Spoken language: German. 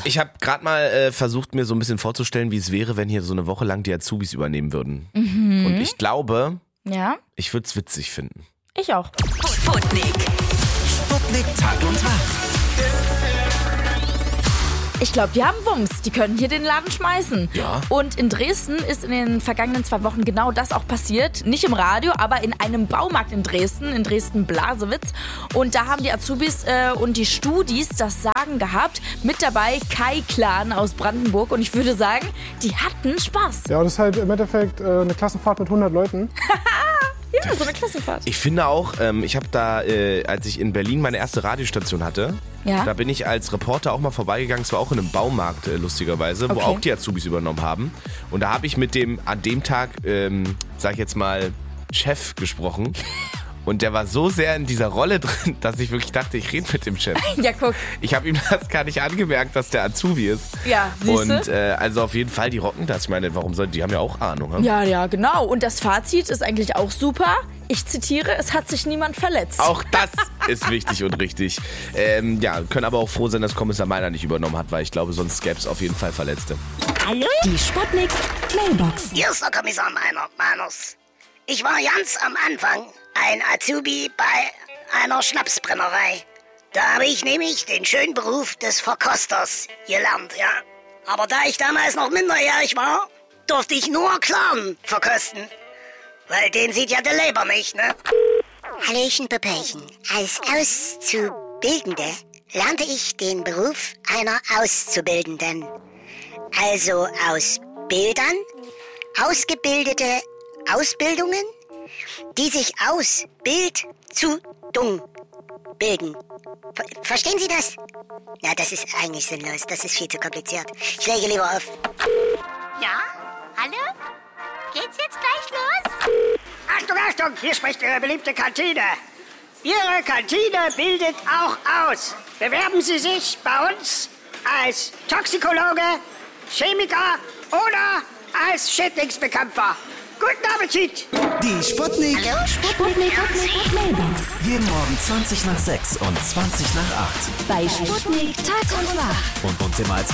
Ich habe gerade mal versucht, mir so ein bisschen vorzustellen, wie es wäre, wenn hier so eine Woche lang die Azubis übernehmen würden. Und ich glaube, ich würde es witzig finden. Ich auch. Sputnik Tag und Tag. Ich glaube, die haben Wumms. Die können hier den Laden schmeißen. Ja. Und in Dresden ist in den vergangenen 2 Wochen genau das auch passiert. Nicht im Radio, aber in einem Baumarkt in Dresden-Blasewitz. Und da haben die Azubis und die Studis das Sagen gehabt. Mit dabei Kai Clan aus Brandenburg. Und ich würde sagen, die hatten Spaß. Ja, das ist halt im Endeffekt eine Klassenfahrt mit 100 Leuten. Ja, so eine Klassenfahrt. Ich finde auch, ich habe da, als ich in Berlin meine erste Radiostation hatte, da bin ich als Reporter auch mal vorbeigegangen. Es war auch in einem Baumarkt, lustigerweise, wo auch die Azubis übernommen haben. Und da habe ich mit dem an dem Tag, sag ich jetzt mal, Chef gesprochen. Und der war so sehr in dieser Rolle drin, dass ich wirklich dachte, ich rede mit dem Chef. Ja, guck. Ich habe ihm das gar nicht angemerkt, dass der Azubi ist. Ja, siehste? Und also auf jeden Fall, die rocken das. Ich meine, warum sollen die haben ja auch Ahnung. Ne? Ja, genau. Und das Fazit ist eigentlich auch super. Ich zitiere, es hat sich niemand verletzt. Auch das ist wichtig und richtig. Können aber auch froh sein, dass Kommissar Meiner nicht übernommen hat, weil ich glaube, sonst gäbe es auf jeden Fall Verletzte. Hallo? Die Sputnik Mailbox. Hier ist der Kommissar Meiners. Ich war ganz am Anfang ein Azubi bei einer Schnapsbrennerei. Da habe ich nämlich den schönen Beruf des Verkosters gelernt, ja. Aber da ich damals noch minderjährig war, durfte ich nur Clown verkosten. Weil den sieht ja der Leber nicht, ne? Hallöchen, Popöchen. Als Auszubildende lernte ich den Beruf einer Auszubildenden. Also aus Bildern, ausgebildete Ausbildungen, die sich aus Bildzudung bilden. Verstehen Sie das? Na, das ist eigentlich sinnlos. Das ist viel zu kompliziert. Ich lege lieber auf. Ja? Hallo? Geht's jetzt gleich los? Achtung, hier spricht Ihre beliebte Kantine. Ihre Kantine bildet auch aus. Bewerben Sie sich bei uns als Toxikologe, Chemiker oder als Schädlingsbekämpfer. Guten Appetit! Die Sputnik. Hallo, Sputnik. Mailbox. Jeden Morgen 20 nach 6 und 20 nach 8. Bei Sputnik Tag und Tag. Und uns immer als